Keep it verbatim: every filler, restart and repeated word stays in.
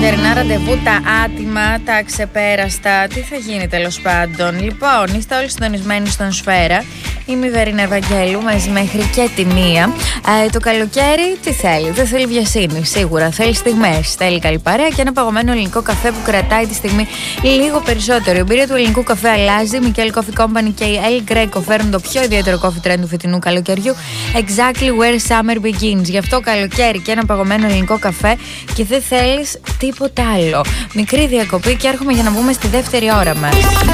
καλοκαιρινά ραντεβού, τα άτιμα, τα ξεπέραστα. Τι θα γίνει τέλος πάντων? Λοιπόν, είστε όλοι συντονισμένοι στον Σφαίρα. Είμαι η Βερίνα Ευαγγέλου, μαζί μέχρι και τη μία. Ε, το καλοκαίρι τι θέλει? Δεν θέλει βιασύνη, σίγουρα. Θέλει στιγμές, θέλει καλή παρέα και ένα παγωμένο ελληνικό καφέ που κρατάει τη στιγμή λίγο περισσότερο. Η εμπειρία του ελληνικού καφέ αλλάζει. Η Mikkel Coffee Company και η El Greco φέρνουν το πιο ιδιαίτερο coffee trend του φετινού καλοκαιριού. Exactly where summer begins. Γι' αυτό καλοκαίρι και ένα παγωμένο ελληνικό καφέ και δεν θέλεις τίποτα άλλο. Μικρή διακοπή και έρχομαι για να μπούμε στη δεύτερη ώρα μας.